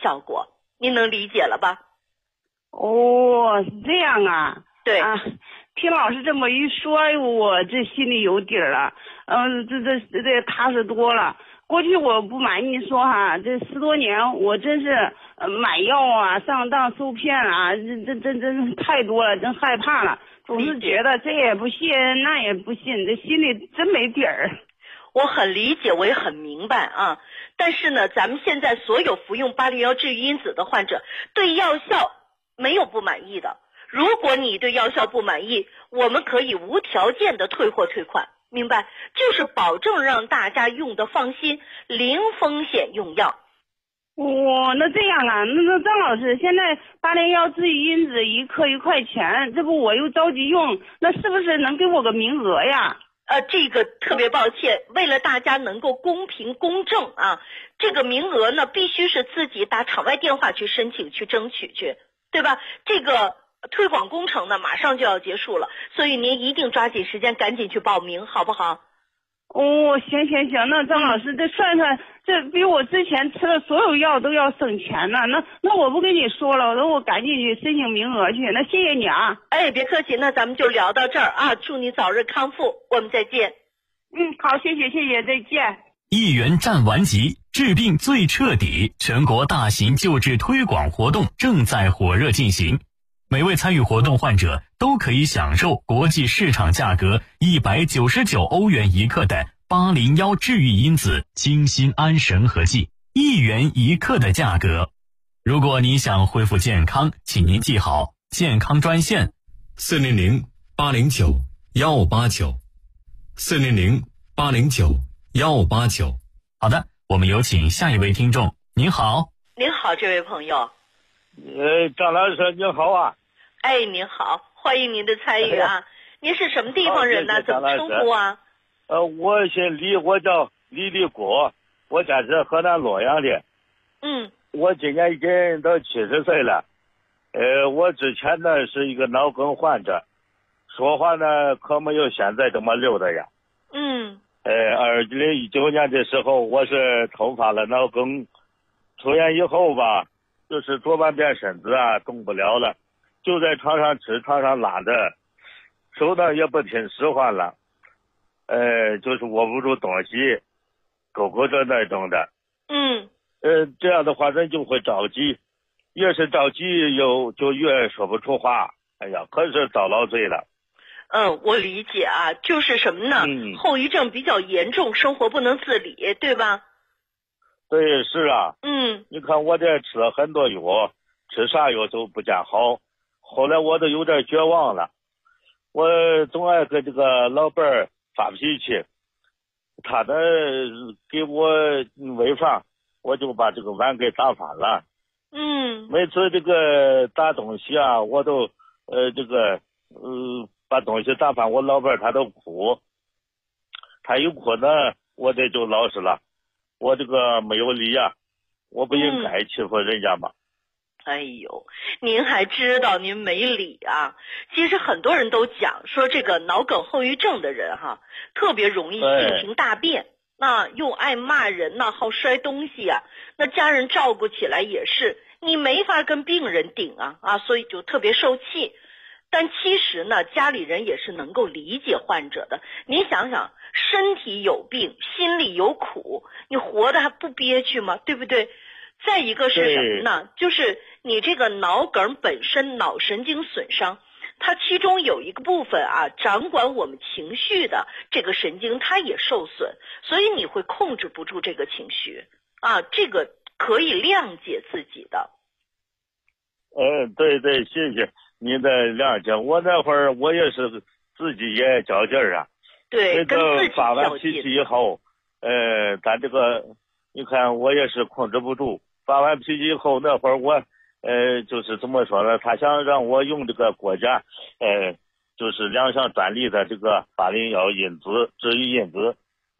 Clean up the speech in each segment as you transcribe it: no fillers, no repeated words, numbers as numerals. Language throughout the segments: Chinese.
效果，您能理解了吧？ 哦，是这样啊。 对啊，听老师这么一说，我这心里有底儿了。这踏实多了。过去我不瞒你说哈，这10多年我真是买药啊、上当受骗啊，真太多了，真害怕了。总是觉得这也不信那也不信，这心里真没底儿。 我很理解，我也很明白啊。但是呢，咱们现在所有服用801治愈因子的患者，对药效没有不满意的。如果你对药效不满意，我们可以无条件的退货退款，明白？就是保证让大家用的放心，零风险用药。 那这样啊，那张老师，现在801治愈因子1克1块钱，这不我又着急用，那是不是能给我个名额呀？ 这个特别抱歉，为了大家能够公平公正啊，这个名额呢必须是自己打场外电话去申请去争取去，对吧？这个推广工程呢马上就要结束了，所以您一定抓紧时间赶紧去报名，好不好？ 行，那张老师，这算算，这比我之前吃的所有药都要省钱呢。那我不跟你说了，那我赶紧去申请名额去。那谢谢你啊。 别客气，那咱们就聊到这儿啊，祝你早日康复，我们再见。 好，谢谢，再见。 1元战完集，治病最彻底，全国大型救治推广活动正在火热进行。每位参与活动患者都可以享受国际市场价格199欧元1克的801治愈因子清心安神合剂，1元1克的价格。如果你想恢复健康，请您记好健康专线400-809-1589，400-809-1589。好的，我们有请下一位听众。您好。 您好，这位朋友。 张老师您好啊。 您好，欢迎您的参与啊。您是什么地方人呢？怎么称呼啊？ 我姓李，我叫李立国，我家是河南洛阳的。我今年已经到70岁了。我之前呢是一个脑梗患者，说话呢可没有现在这么溜的呀。2019年的时候，我是突发了脑梗，出院以后吧，就是左半边身子啊动不了了，就在床上吃床上拉着，手呢也不听使唤了，就是握不住东西，勾着那种的。这样的话人就会着急，越是着急就越说不出话，哎呀，可是遭老罪了。 我理解啊，就是什么呢？后遗症比较严重，生活不能自理，对吧？ 对，是啊。你看我这吃了很多药，吃啥药都不见好，后来我都有点绝望了。我总爱跟这个老伴儿发脾气，他呢给我违法，我就把这个碗给打翻了。每次这个打东西啊，我都把东西打翻，我老伴儿他都哭，他一哭呢，我这就老实了，我这个没有理啊，我不应该欺负人家嘛。 您还知道您没理啊？其实很多人都讲说，这个脑梗后遗症的人哈，特别容易性情大变，那又爱骂人呐，好摔东西啊，那家人照顾起来也是，你没法跟病人顶啊，所以就特别受气。但其实呢，家里人也是能够理解患者的。您想想，身体有病，心里有苦，你活得还不憋屈吗？对不对？再一个是什么呢？就是你这个脑梗本身脑神经损伤，它其中有一个部分啊，掌管我们情绪的这个神经它也受损，所以你会控制不住这个情绪啊，这个可以谅解自己的。 对，谢谢您的谅解。我那会儿我也是自己也较劲儿啊。 对，跟自己发完脾气以后，咱这个你看我也是控制不住。发完脾气以后，那会儿我就是怎么说呢？他想让我用这个国家就是2项专利的这个801因子治愈因子。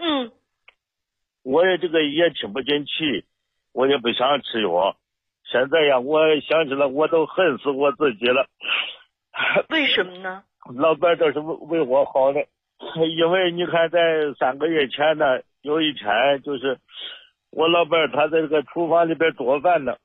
我也这个也听不进去，我也不想吃药。现在呀，我想起来我都恨死我自己了。 为什么呢？ 老板都是为我好的，因为你看在3个月前呢，有一天就是我老伴他在这个厨房里边做饭呢，